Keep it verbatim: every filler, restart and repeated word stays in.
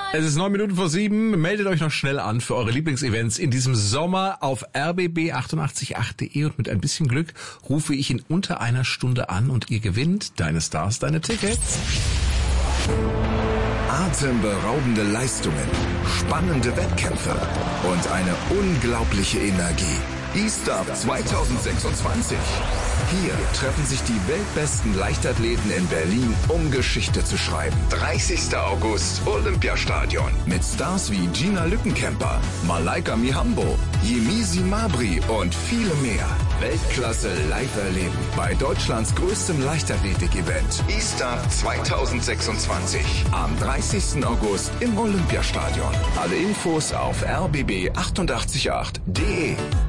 Es ist neun Minuten vor sieben. Meldet euch noch schnell an für eure Lieblingsevents in diesem Sommer auf r b b achtundachtzig punkt acht punkt de und mit ein bisschen Glück rufe ich in unter einer Stunde an und ihr gewinnt deine Stars, deine Tickets. Atemberaubende Leistungen, spannende Wettkämpfe und eine unglaubliche Energie. E-Star zwanzig sechsundzwanzig. Hier treffen sich die weltbesten Leichtathleten in Berlin, um Geschichte zu schreiben. dreißigster August, Olympiastadion. Mit Stars wie Gina Lückenkämper, Malaika Mihambo, Yemisi Mabry und viele mehr. Weltklasse live erleben bei Deutschlands größtem Leichtathletik-Event. E-Star zwanzig sechsundzwanzig. Am dreißigsten August im Olympiastadion. Alle Infos auf r b b achtundachtzig punkt acht punkt de.